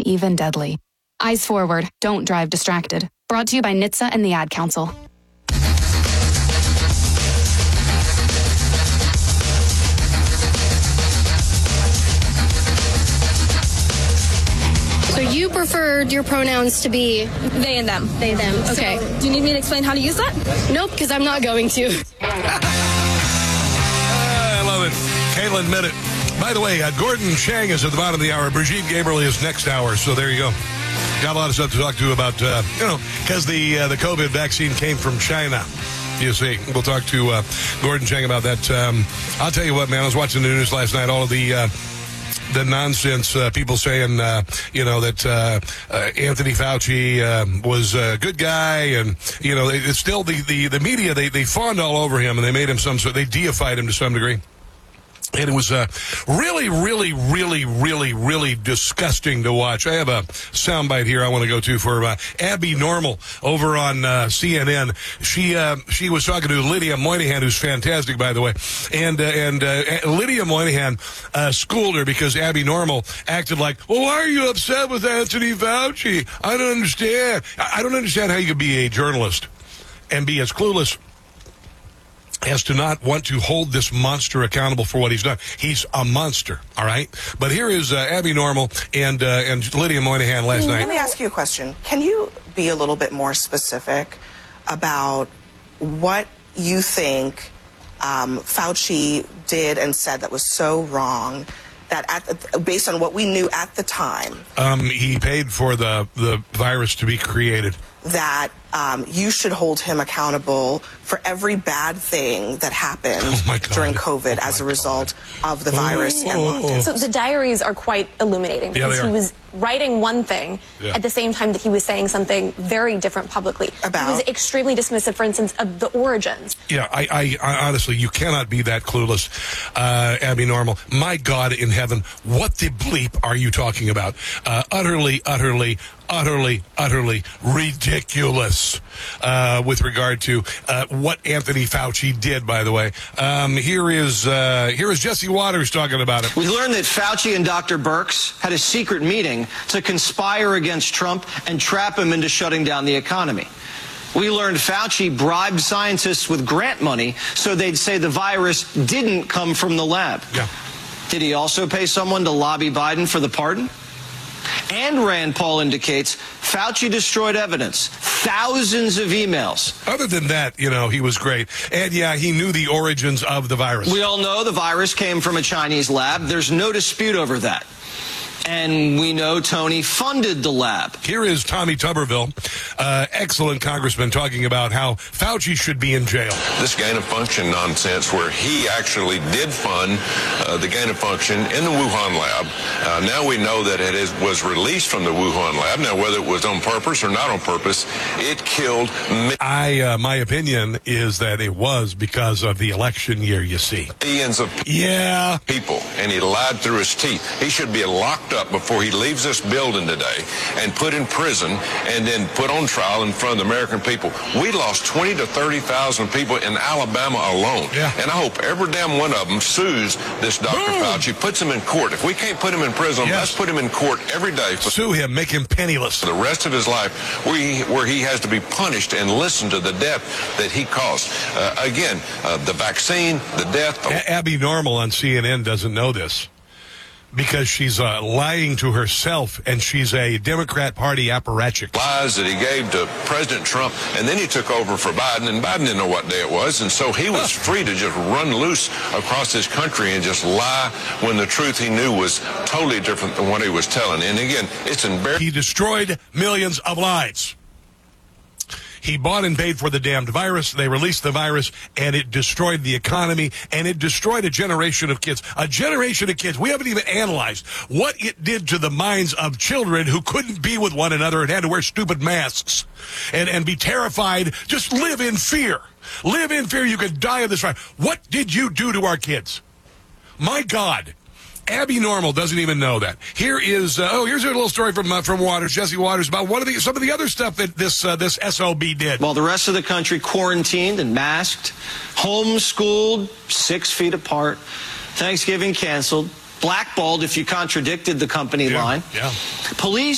even deadly. Eyes forward, don't drive distracted. Brought to you by NHTSA and the Ad Council. So you preferred your pronouns to be they and them. They, them. Okay. So, do you need me to explain how to use that? Nope, because I'm not going to. I love it. Caitlin Minute. By the way, Gordon Chang is at the bottom of the hour. Brigitte Gabriel is next hour, so there you go. Got a lot of stuff to talk to about, because the COVID vaccine came from China. You see, we'll talk to Gordon Chang about that. I'll tell you what, man, I was watching the news last night, all of the nonsense people saying, that Anthony Fauci was a good guy, and it's still the media. They fawned all over him, and they made him they deified him to some degree. And it was really, really, really, really, really disgusting to watch. I have a soundbite here I want to go to for Abby Normal over on CNN. She was talking to Lydia Moynihan, who's fantastic, by the way. And Lydia Moynihan schooled her because Abby Normal acted like, well, why are you upset with Anthony Fauci? I don't understand. I don't understand how you could be a journalist and be as clueless as to not want to hold this monster accountable for what he's done. He's a monster, all right? But here is Abby Normal and Lydia Moynihan last night. Let me ask you a question. Can you be a little bit more specific about what you think Fauci did and said that was so wrong, that based on what we knew at the time? He paid for the virus to be created. That you should hold him accountable for every bad thing that happened during COVID as a result of the virus and lockdown. So the diaries are quite illuminating because he was writing one thing at the same time that he was saying something very different publicly. He was extremely dismissive, for instance, of the origins. Yeah, I honestly, you cannot be that clueless, Abby Normal. My God in heaven, what the bleep are you talking about? Utterly ridiculous with regard to what Anthony Fauci did, by the way. Here is Jesse Waters talking about it. We learned that Fauci and Dr. Birx had a secret meeting to conspire against Trump and trap him into shutting down the economy. We learned Fauci bribed scientists with grant money so they'd say the virus didn't come from the lab. Yeah. Did he also pay someone to lobby Biden for the pardon? And Rand Paul indicates Fauci destroyed evidence, thousands of emails. Other than that, he was great. And yeah, he knew the origins of the virus. We all know the virus came from a Chinese lab. There's no dispute over that. And we know Tony funded the lab. Here is Tommy Tuberville, excellent congressman, talking about how Fauci should be in jail. This gain-of-function nonsense where he actually did fund the gain-of-function in the Wuhan lab. Now we know that it was released from the Wuhan lab. Now, whether it was on purpose or not on purpose, it killed... my opinion is that it was because of the election year, you see. Millions of people, and he lied through his teeth. He should be locked up before he leaves this building today and put in prison and then put on trial in front of the American people. We lost 20 to 30,000 people in Alabama alone. Yeah. And I hope every damn one of them sues this Dr. Fauci, puts him in court. If we can't put him in prison, let's put him in court every day. Sue him, make him penniless. For the rest of his life, where he has to be punished and listen to the death that he caused. Again, the vaccine, the death. Abby Normal on CNN doesn't know this, because she's lying to herself, and she's a Democrat Party apparatchik. Lies that he gave to President Trump, and then he took over for Biden, and Biden didn't know what day it was, and so he was free to just run loose across this country and just lie when the truth he knew was totally different than what he was telling. And again, it's embarrassing. He destroyed millions of lives. He bought and paid for the damned virus. They released the virus, and it destroyed the economy, and it destroyed a generation of kids. A generation of kids. We haven't even analyzed what it did to the minds of children who couldn't be with one another and had to wear stupid masks and be terrified. Just live in fear. Live in fear. You could die of this virus. What did you do to our kids? My God. Abby Normal doesn't even know that. Here is here's a little story from Waters, Jesse Waters, about some of the other stuff that this SOB did. While the rest of the country quarantined and masked, homeschooled 6 feet apart, Thanksgiving canceled, blackballed if you contradicted the company line. Yeah. Police